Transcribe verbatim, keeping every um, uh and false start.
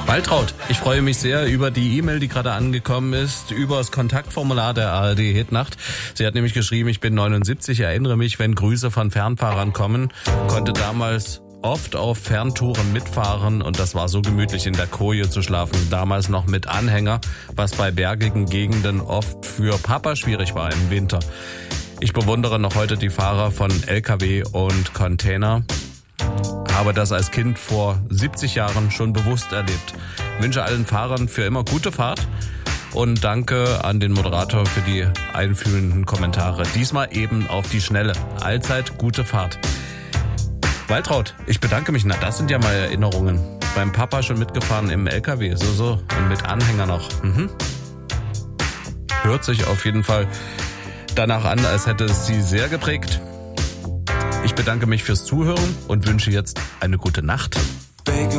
Waltraud, ich freue mich sehr über die E-Mail, die gerade angekommen ist, über das Kontaktformular der A R D Hitnacht. Sie hat nämlich geschrieben, ich bin neunundsiebzig, erinnere mich, wenn Grüße von Fernfahrern kommen, konnte damals oft auf Ferntouren mitfahren und das war so gemütlich in der Koje zu schlafen, damals noch mit Anhänger, was bei bergigen Gegenden oft für Papa schwierig war im Winter. Ich bewundere noch heute die Fahrer von L K W und Container. Habe das als Kind vor siebzig Jahren schon bewusst erlebt. Ich wünsche allen Fahrern für immer gute Fahrt und danke an den Moderator für die einfühlenden Kommentare. Diesmal eben auf die Schnelle. Allzeit gute Fahrt. Waltraud, ich bedanke mich. Na, das sind ja mal Erinnerungen. Beim Papa schon mitgefahren im L K W, so, so. Und mit Anhänger noch. Mhm. Hört sich auf jeden Fall danach an, als hätte es sie sehr geprägt. Ich bedanke mich fürs Zuhören und wünsche jetzt eine gute Nacht.